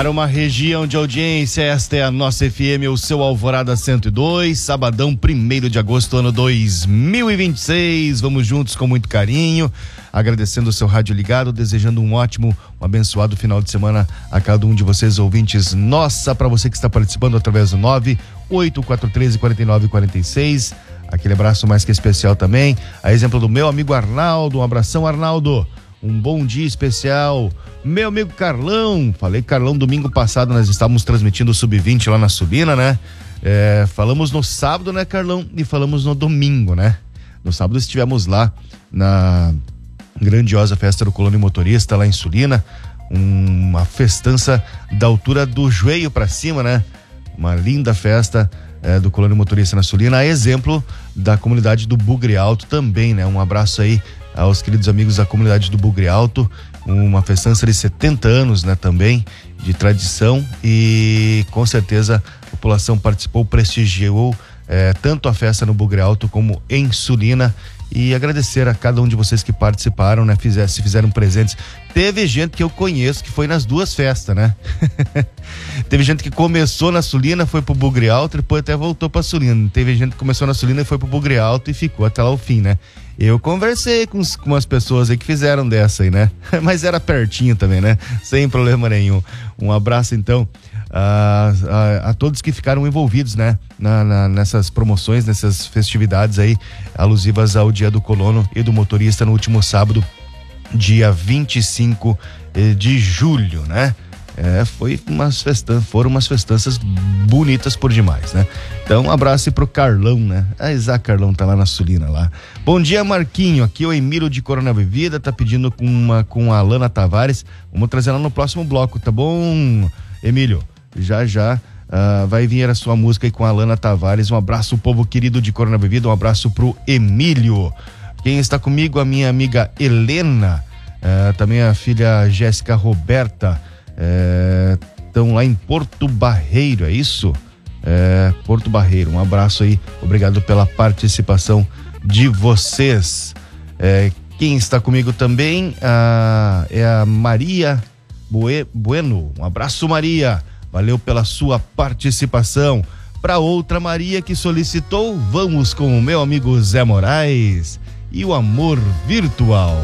Para uma região de audiência, esta é a nossa FM, o seu Alvorada 102, sabadão 1º de agosto, ano 2026. Vamos juntos com muito carinho, agradecendo o seu rádio ligado, desejando um ótimo, um abençoado final de semana a cada um de vocês, ouvintes. Nossa, para você que está participando através do 98413-4946, aquele abraço mais que especial também, a exemplo do meu amigo Arnaldo. Um abração, Arnaldo. Um bom dia especial, meu amigo Carlão. Falei Carlão, domingo passado nós estávamos transmitindo o Sub-20 lá na Sulina, né? Falamos no sábado, né, Carlão? E falamos no domingo, né? No sábado estivemos lá na grandiosa festa do Colônia Motorista lá em Sulina, uma festança da altura do joelho para cima, né? Uma linda festa do Colônia Motorista na Sulina, a exemplo da comunidade do Bugre Alto também, né? Um abraço aí aos queridos amigos da comunidade do Bugre Alto, uma festança de 70 anos, né, também, de tradição, e com certeza a população participou, prestigiou tanto a festa no Bugre Alto como em Sulina, e agradecer a cada um de vocês que participaram, né, se fizeram presentes. Teve gente que eu conheço que foi nas duas festas, né? Teve gente que começou na Sulina, foi pro Bugre Alto, depois até voltou pra Sulina. Teve gente que começou na Sulina e foi pro Bugre Alto e ficou até lá o fim, né? Eu conversei com umas pessoas aí que fizeram dessa aí, né? Mas era pertinho também, né? Sem problema nenhum. Um abraço, então, a todos que ficaram envolvidos, né? Nessas promoções, nessas festividades aí, alusivas ao Dia do Colono e do Motorista no último sábado, dia 25 de julho, né? Foram umas festanças bonitas por demais, né? Então, um abraço pro Carlão, né? Isaac Carlão tá lá na Sulina lá. Bom dia, Marquinho. Aqui é o Emílio de Corona Bebida, tá pedindo com a Alana Tavares. Vamos trazer ela no próximo bloco, tá bom, Emílio? Já vai vir a sua música aí com a Alana Tavares. Um abraço, povo querido de Corona Bebida, um abraço pro Emílio. Quem está comigo, a minha amiga Helena, também a filha Jéssica Roberta, estão lá em Porto Barreiro, é isso? Porto Barreiro, um abraço aí, obrigado pela participação de vocês. Quem está comigo também é a Maria Bueno, um abraço, Maria, valeu pela sua participação. Para outra Maria que solicitou, vamos com o meu amigo Zé Moraes e o Amor Virtual.